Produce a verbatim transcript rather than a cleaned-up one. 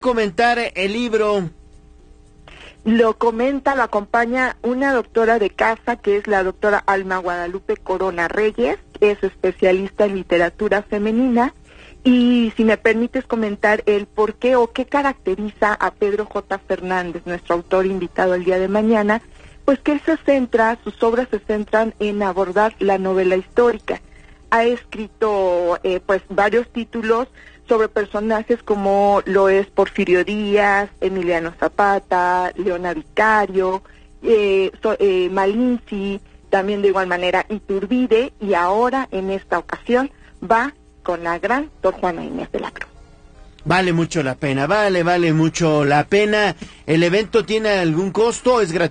comentar el libro? Lo comenta, lo acompaña una doctora de casa, que es la doctora Alma Guadalupe Corona Reyes, es especialista en literatura femenina, y si me permites comentar el por qué o qué caracteriza a Pedro J. Fernández, nuestro autor invitado el día de mañana, pues que él se centra, sus obras se centran en abordar la novela histórica. Ha escrito eh, pues varios títulos sobre personajes como lo es Porfirio Díaz, Emiliano Zapata, Leona Vicario, eh, so, eh, Malinzi, también de igual manera Iturbide, y ahora en esta ocasión va con la gran Sor Juana Inés de la Cruz. Vale mucho la pena, vale, vale mucho la pena. ¿El evento tiene algún costo? ¿Es gratuito?